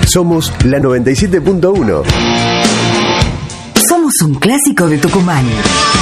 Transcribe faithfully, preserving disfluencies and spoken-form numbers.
Somos la noventa y siete punto uno. Somos un clásico de Tucumán.